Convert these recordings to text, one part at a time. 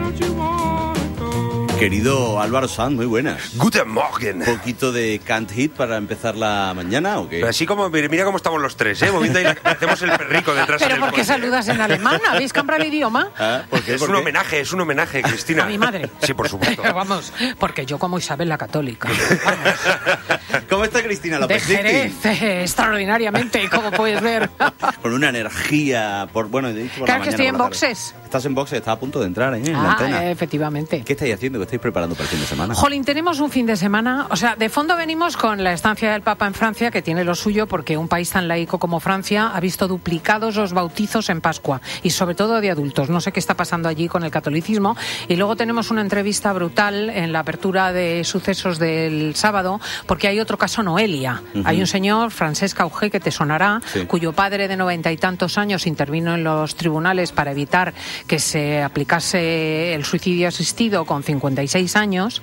Querido Álvaro Sanz, muy buenas. Guten Morgen. ¿Un poquito de Can't Hit para empezar la mañana o qué? Pero así como, mira cómo estamos los tres, ¿eh? Moviendo ahí, hacemos el perrico detrás. ¿Pero por qué saludas en alemán? ¿Habéis cambiado el idioma? ¿Ah? ¿Por qué? Es un homenaje, Cristina. ¿A mi madre? Sí, por supuesto. Vamos, porque yo como Isabel la Católica. ¿Cómo está Cristina López? De Jerez, extraordinariamente, como puedes ver. Con una energía, Claro que estoy en boxes. Estás en boxes, estás a punto de entrar en la antena. Efectivamente. ¿Qué estáis haciendo? ¿Qué estáis preparando para el fin de semana? Jolín, tenemos un fin de semana, o sea, de fondo venimos con la estancia del Papa en Francia, que tiene lo suyo, porque un país tan laico como Francia ha visto duplicados los bautizos en Pascua, y sobre todo de adultos. No sé qué está pasando allí con el catolicismo. Y luego tenemos una entrevista brutal en la apertura de sucesos del sábado, porque hay otro caso Noelia. Uh-huh. Hay un señor, Francesc Auger, que te sonará, sí, cuyo padre de 90 y tantos años intervino en los tribunales para evitar que se aplicase el suicidio asistido con 56 años.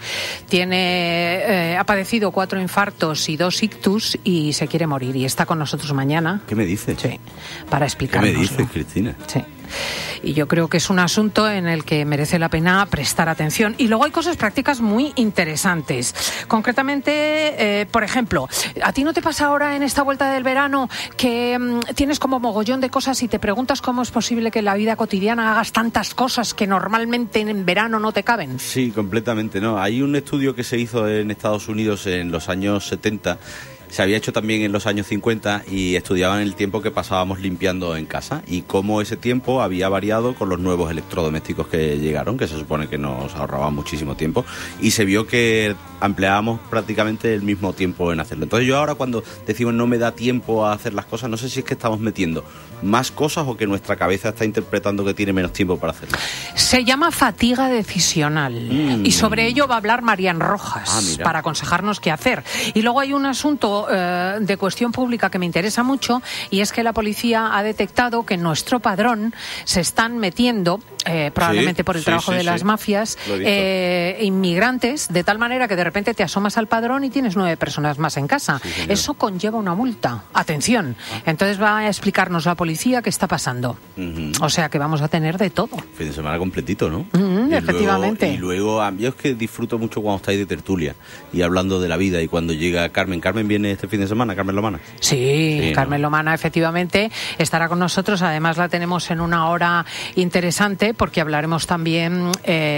Ha padecido 4 infartos y 2 ictus y se quiere morir, y está con nosotros mañana. ¿Qué me dices? Sí, para explicarnos. ¿Qué me dices, Cristina? Sí. Y yo creo que es un asunto en el que merece la pena prestar atención. Y luego hay cosas prácticas muy interesantes. Concretamente, por ejemplo, ¿a ti no te pasa ahora en esta vuelta del verano que tienes como mogollón de cosas y te preguntas cómo es posible que en la vida cotidiana hagas tantas cosas que normalmente en verano no te caben? Sí, completamente, ¿no? Hay un estudio que se hizo en Estados Unidos en los años 70. Se había hecho también en los años 50 y estudiaban el tiempo que pasábamos limpiando en casa y cómo ese tiempo había variado con los nuevos electrodomésticos que llegaron, que se supone que nos ahorraban muchísimo tiempo, y se vio que empleábamos prácticamente el mismo tiempo en hacerlo. Entonces yo ahora, cuando decimos no me da tiempo a hacer las cosas, no sé si es que estamos metiendo más cosas o que nuestra cabeza está interpretando que tiene menos tiempo para hacerlo. Se llama fatiga decisional y sobre ello va a hablar Marian Rojas para aconsejarnos qué hacer. Y luego hay un asunto de cuestión pública que me interesa mucho, y es que la policía ha detectado que en nuestro padrón se están metiendo, probablemente por el trabajo de las mafias, inmigrantes, de tal manera que de repente te asomas al padrón y tienes 9 personas más en casa. Sí, eso conlleva una multa. Atención. Entonces va a explicarnos la policía qué está pasando. Uh-huh. O sea que vamos a tener de todo. Fin de semana completito, ¿no? Efectivamente. Y luego yo es que disfruto mucho cuando estáis de tertulia y hablando de la vida, y cuando llega Carmen. ¿Carmen viene este fin de semana, Carmen Lomana? Sí, Carmen Lomana efectivamente estará con nosotros. Además la tenemos en una hora interesante, porque hablaremos también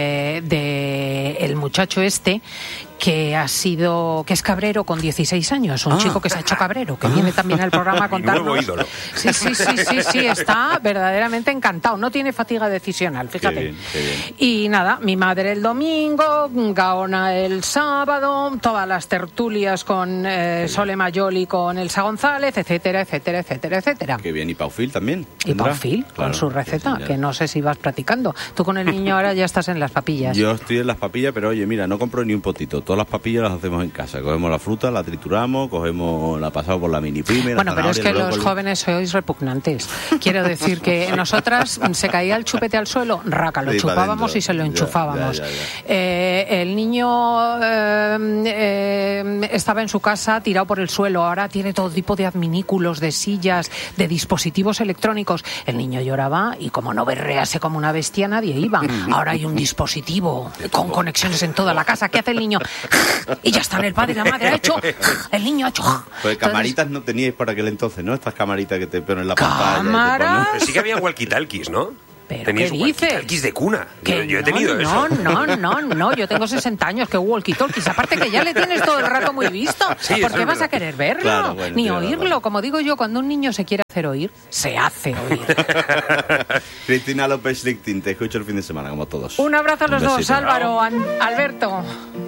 de el muchacho este que es cabrero con 16 años, un chico que se ha hecho cabrero, que viene también al programa a contarnos. Nuevo ídolo. Sí, está verdaderamente encantado, no tiene fatiga decisional, fíjate. Qué bien. Y nada, mi madre el domingo, Gaona el sábado, todas las tertulias con Sole Mayoli, con Elsa González, etcétera. Qué bien, y Paufil también. Y Paufil, con su receta, que no sé si vas practicando. Tú con el niño ahora ya estás en las papillas. Yo estoy en las papillas, pero oye, mira, no compro ni un potito. Todas las papillas las hacemos en casa. Cogemos la fruta, la trituramos, la pasamos por la mini pyme. Bueno, pero es que los jóvenes sois repugnantes. Quiero decir que nosotras se caía el chupete al suelo, raca, lo chupábamos y se lo enchufábamos. Ya. El niño estaba en su casa tirado por el suelo. Ahora tiene todo tipo de adminículos, de sillas, de dispositivos electrónicos. El niño lloraba y como no berrease como una bestia, nadie iba. Ahora hay un dispositivo con conexiones en toda la casa. ¿Qué hace el niño? Y ya están el padre y la madre. El niño ha hecho. Pues camaritas no teníais por aquel entonces, ¿no? Estas camaritas que te ponen en la pantalla. ¿Cámaras? Pero sí que había walkie-talkies, ¿no? ¿Pero teníais qué dices? walkie-talkies de cuna. Yo he tenido eso. No, No, yo tengo 60 años, que walkie-talkies. Aparte que ya le tienes todo el rato muy visto. Sí, ¿Por qué vas a querer verlo? Claro, bueno, ni oírlo. Como digo yo, cuando un niño se quiere hacer oír, se hace oír. Cristina López Lichting, te escucho el fin de semana, como todos. Un abrazo a los dos, Álvaro, Alberto.